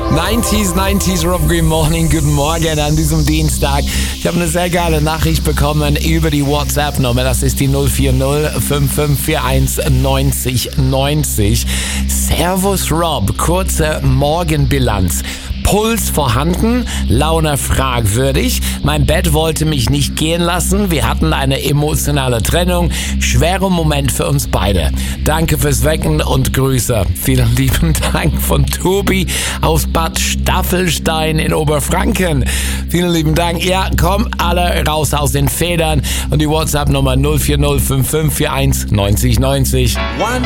90s, Rob Green Morning, guten Morgen an diesem Dienstag. Ich habe eine sehr geile Nachricht bekommen über die WhatsApp-Nummer, das ist die 040 5541 90 90. Servus Rob, kurze Morgenbilanz. Puls vorhanden, Laune fragwürdig. Mein Bett wollte mich nicht gehen lassen. Wir hatten eine emotionale Trennung. Schwerer Moment für uns beide. Danke fürs Wecken und Grüße. Vielen lieben Dank von Tobi aus Bad Staffelstein in Oberfranken. Vielen lieben Dank. Ja, komm alle raus aus den Federn und die WhatsApp-Nummer 040 5541 90 90. One